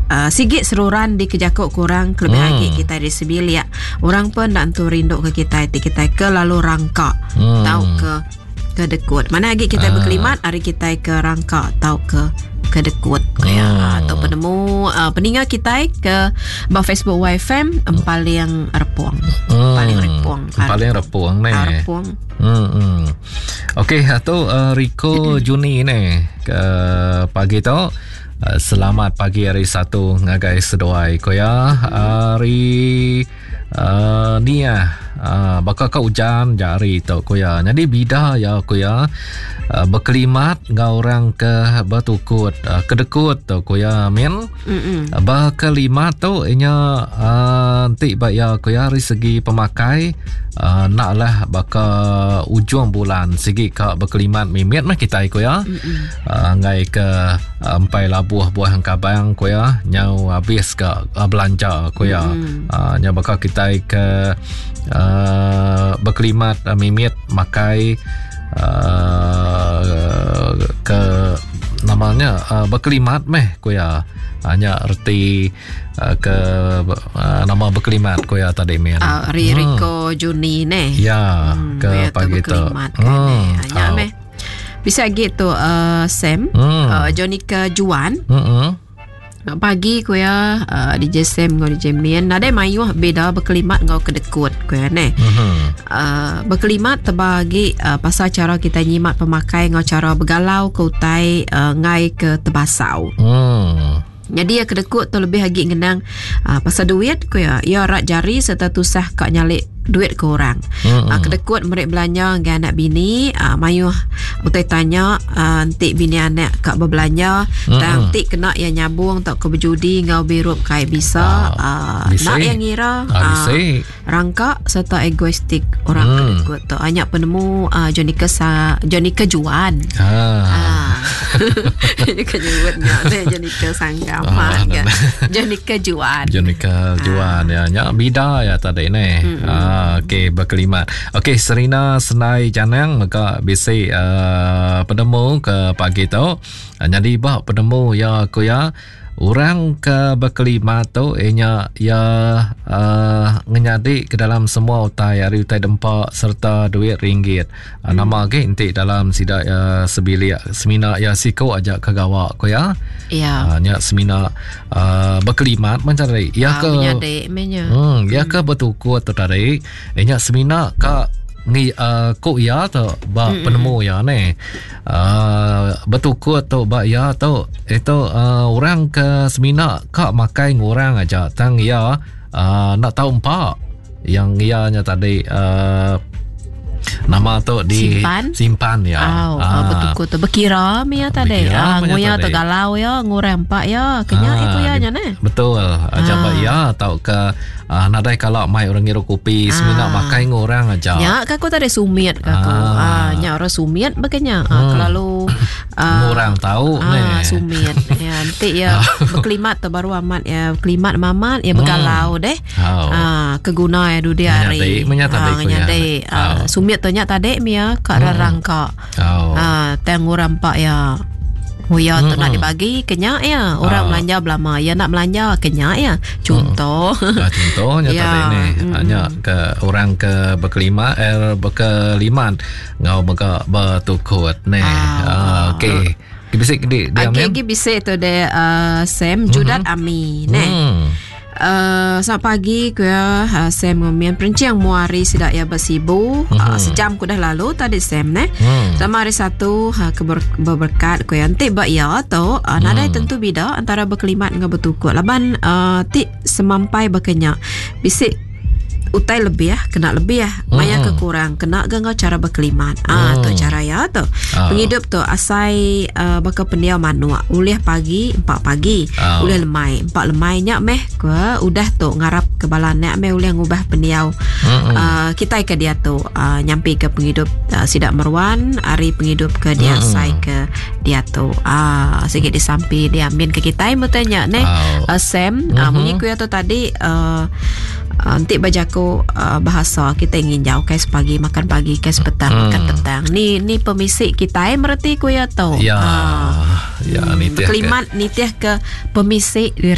sigit seruran di kejakuk kurang kelebih lagi kita di sebilia. Orang pun nak tu rindu ke kita ke lalu rangka tahu ke dekut. Mana lagi kita berkelimat hari kita ke rangka tahu ke dekut atau penemu peningat kita ke Facebook YFM paling repuang paling repuang ni Okey atau Rico Juni ni ke pagi tu. Selamat pagi hari Sabtu ngagai sedoai ko ya hari ni bakal ka hujan jari tu ko ya jadi bida ya ko ya berkelimat ngau orang ke bertukut kedekut tu ko ya min berkelimat tu inya nanti ba ya ko ya dari segi pemakai naklah bakal ujung bulan segi ka berkelimat mimit mah kita ko ya ngai ke empai buah yang kabang ko ya nyau habis ke belanja ko ya nya bakal kita ke berkelimat mimit makai ke namanya berkelimat meh ko ya hanya erti ke nama berkelimat ko ya tadi men Rico Juni ne ya ke pagi tu hanya meh bisa gitu Sam Jonica Juan pagi ko ya DJ Sam ngau DJ Mian ada mayu beda berkelimat ngau kedekut ko ya ne berkelimat terbagi pasal cara kita nyimat pemakai ngau cara bergalau ke utai ngai ke tebasau jadi ya kedekut tu lebih lagi ngenang pasal duit ko ya rak jari serta tusah kak nyalik duit ke orang. Kedekut mereka belanja dengan anak bini, mayu utai tanya nanti bini anak kak berbelanja dan nanti kena yang nyabung tak ke berjudi ngau birup kai bisa nak yang ngira rangka serta egoistik orang kedekut tu hanya penemu Jonica Juan Jonica Sanggama Jonica Juan ya bida ya tadi ni okey berkelimat. Okey Serina Senai Janang maka bisi penemu ke pagi tu jadi bah penemu ya ko ya orang ke berkelimat tu ianya ya ngenyadi ke dalam semua utai hari utai dempak serta duit ringgit nama ke inti dalam sidak sebilik semina ya siko ajak ke gawak ko ya nya semina berkelimat macam tadi ya ke ya ke bertukut tu tadi ianya semina ka ni ko ya tu ba penemu ya ni bertukut tu ba ya tu itu orang ke semina kak makai ngorang aja tang ya nak tahu empak yang ianya tadi nama tu di simpan ya bertukut tu berkira ya tadi ngoya tu galau ya ngorang empak ya kenya itu ya nya ne betul aja ba ya tahu ke nadai kalau mai orang ngiru kopi semina makai ngorang aja nya kaku tadi sumit kaku nya orang sumit bagainya lalu ngorang tahu sumit ya nanti ya berkelimat tu baru amat ya kelimat mamat ya bergalau deh keguna ya dudi hari menyatadi sumit tu nya tadi mia kak rangka tang ngorang pak ya ya tu nak dibagi kenya ya orang belanja belama ya nak belanja kenya ya contohnya tadi ni hanya ke orang ke berkelimat ngau maka bertukut ni okey bisik di diam bisik tu de Sam Judat Ami ne selamat pagi ku ya Sam ngomian perencing muari sidak ya bersibu sejam ku dah lalu tadi Sam ne sama hari Sabtu berberkat ku ya nanti bak ya tu nadai tentu bida antara berkelimat dengan bertukut laban ti semampai berkenyak bisik utai lebih kena lebih maya kekurang kena ganggu cara berkelimat tu cara ya tu penghidup tu asai bakal pendiau manua ulih pagi 4 pagi ulih lemai 4 lemai nya meh ke udah tu ngarap ke balan nek meh ulih ngubah pendiau kita ke dia tu nyampi ke penghidup sidak Merwan hari penghidup ke dia asai ke dia tu sikit disampi dia amin ke kita bertanya ne Sam bunyi ku ya tu tadi nanti bajaku bahasa kita ingin jauh kais pagi makan pagi kais petang makan petang ni pemisik kita mereti ku ya tau ya ni kelimat ni teh ke pemisik